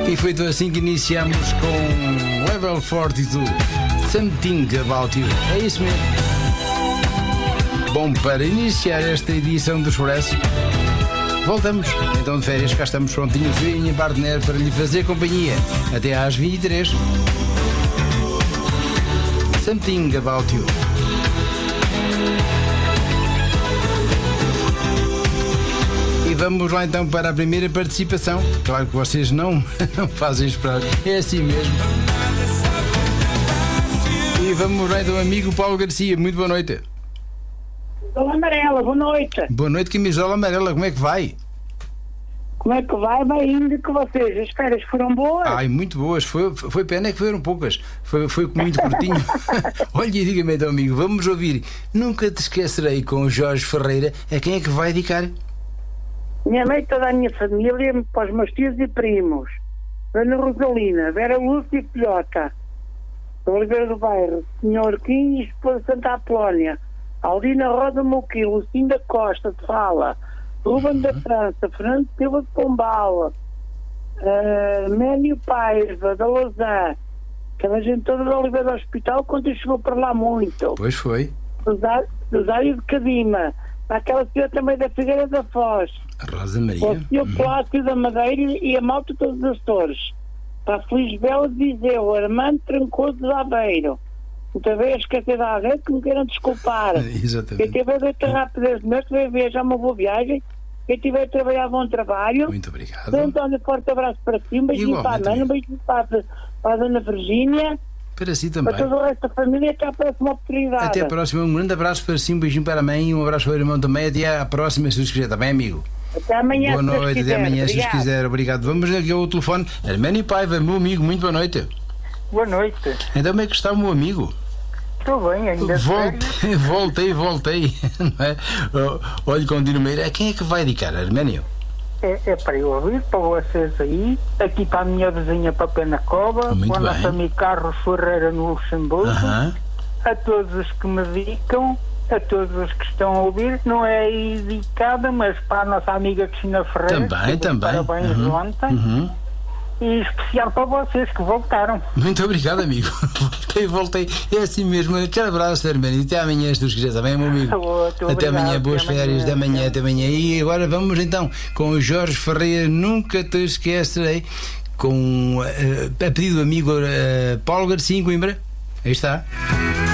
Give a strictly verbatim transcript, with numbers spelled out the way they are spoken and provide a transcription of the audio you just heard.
E foi então assim que iniciamos com Level quarenta e dois, Something About You. É isso mesmo. Bom, para iniciar esta edição do Expresso, voltamos então de férias, cá estamos prontinhos, eu e a minha partner, para lhe fazer companhia até às vinte e três. Something About You. E vamos lá então para a primeira participação. Claro que vocês não, não fazem esperar, é assim mesmo. E vamos lá então, amigo Paulo Garcia, muito boa noite. Camisola amarela, boa noite. Boa noite, camisola amarela, como é que vai? Como é que vai? Vai indo que vocês, as férias foram boas? Ai, muito boas, foi, foi pena que foram poucas, foi, foi muito curtinho. Olha, diga-me então, amigo, vamos ouvir Nunca Te Esquecerei com o Jorge Ferreira. A quem é que vai dedicar? Minha mãe, toda a minha família, para os meus tios e primos, Ana Rosalina, Vera Lúcia e Filhota, Oliveira do Bairro, Senhor Quim e esposa Santa Apolónia, Aldina Rosa Moquil, Lucinda Costa de Fala, Ruben da França, Fernando Silva de Pombal, uh, Ménio Paiva da Lausanne, aquela gente toda da Oliveira do Hospital, quando chegou para lá muito. Pois foi. Rosário de Cadima, aquela senhora também da Figueira da Foz, Rosa Maria, o senhor uhum. Plácio da Madeira e a malta de todos os Açores, para a Feliz Bela de Viseu, Armando Trancoso de Aveiro. Muitas vezes esquecer de alguém que me queiram desculpar. Exatamente. Quem tiver de ter rapidez, mas que vai viajar uma boa viagem. Quem tiver a trabalhar, bom trabalho. Muito obrigado. Então, António, forte abraço para ti, um beijinho para a mãe, um beijinho para, para a dona Virgínia. Para si também. Para todo o resto da família, até à próxima oportunidade. Até a próxima, um grande abraço para si, um beijinho para a mãe, um abraço para o irmão também. Até à próxima, se Deus quiser, está bem, amigo? Até amanhã. Boa noite, até amanhã, se Deus quiser. Obrigado. Vamos aqui ao telefone. Arménio Paiva, meu amigo, muito boa noite. Boa noite. Então, como é que está o meu amigo? Estou bem, ainda voltei, voltei, voltei. É? Olha, continuei. A quem é que vai dedicar, Arménio? É, é para eu ouvir, para vocês aí, aqui para a minha vizinha para Penacova, para o nosso amigo Carlos Ferreira no Luxemburgo, uh-huh. a todos os que me dedicam, a todos os que estão a ouvir, não é aí dedicada, mas para a nossa amiga Cristina Ferreira, também, também. Parabéns uhum. ontem. Uhum. E especial para vocês que voltaram. Muito obrigado, amigo. Voltei, voltei. É assim mesmo. Aquele abraço, Arménio. Até amanhã, se Deus quiser. Está bem, meu amigo? Muito até obrigado, amanhã. Boas até férias. Amanhã, de amanhã, até amanhã. E agora vamos então com o Jorge Ferreira. Nunca Te Esquecerei. Com uh, a pedido do amigo uh, Paulo Garcia em Coimbra. Aí está.